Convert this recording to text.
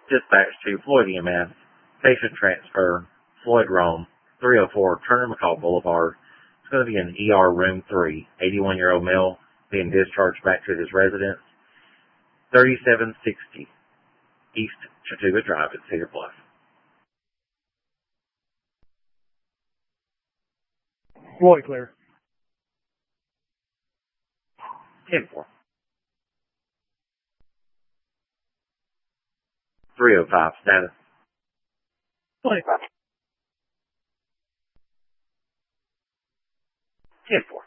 Dispatch to Floyd EMS. Patient transfer. Floyd Rome. 304 Turner McCall Boulevard. It's going to be in ER Room 3. 81-year-old male being discharged back to his residence. 3760 East Chattooga Drive at Cedar Bluff. Floyd clear. 10-4. 305 status. 25. 10-4.